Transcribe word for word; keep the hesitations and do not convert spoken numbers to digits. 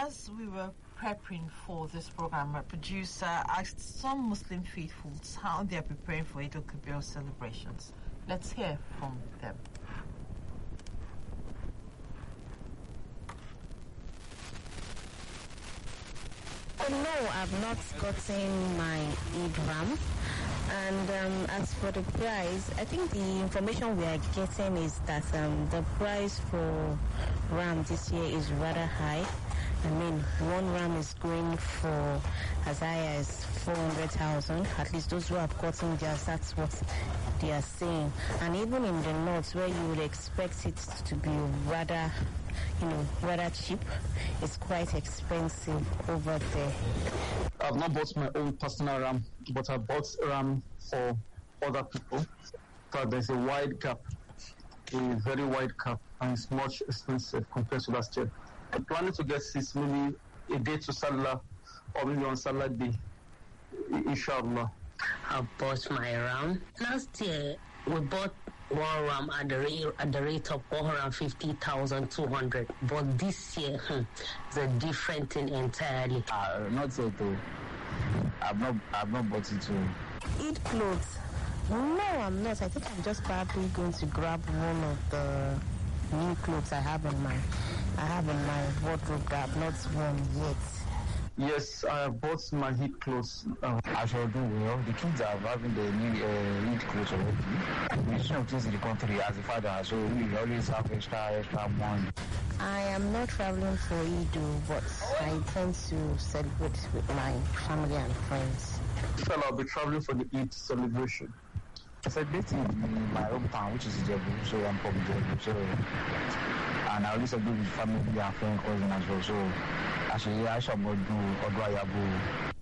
as we were prepping for this program, my producer asked some Muslim faithfuls how they are preparing for Eid al-Kabir celebrations. Let's hear from them. Oh, no, I've not gotten my Eid ram. And um, as for the price, I think the information we are getting is that um, the price for ram this year is rather high. I mean, one ram is going for as high as four hundred thousand. At least those who have gotten theirs, that's what they are saying. And even in the north, where you would expect it to be rather, you know, rather cheap, it's quite expensive over there. I've not bought my own personal ram, but I bought ram for other people. But there's a wide gap, a very wide gap, and it's much expensive compared to last year. I'm planning to get six, maybe a day to Salah, or maybe on Salah day, inshallah. I bought my ram. Last year, we bought one ram at the rate, at the rate of one hundred fifty thousand two hundred. But this year, hmm, it's a different thing entirely. Uh, not so too. I've not, I've not bought it too. Eid clothes? No, I'm not. I think I'm just probably going to grab one of the new clothes I have in my, I have in my wardrobe that I've not worn yet. Yes, I have bought my Eid clothes. Uh, I shall do well. The kids are having the new uh, Eid clothes already. We shouldn't things in the country as a father, so we always have extra, extra money. I am not traveling for Eid, but I intend to celebrate with my family and friends. So I'll be traveling for the Eid celebration. I celebrate in my hometown, which is Ijebu, so I'm from Ijebu. So, and I also do with family and friends, cousins as well. So, actually, I shall do Odwa Yabu.